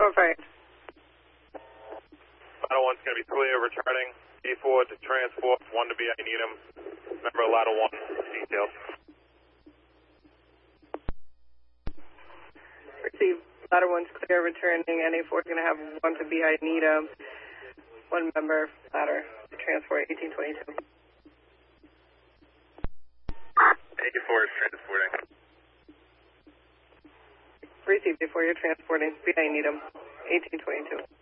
Perfect. Ladder 1's going to be clear, returning. A4 to transport, 1 to be I need him. Remember, ladder 1, details. Receive. Ladder 1's clear, returning. NA4 is going to have 1 to be I need him. 1 member, ladder, transport 1822. A4 is transporting. Receive. A4, you're transporting. Be I need him. 1822.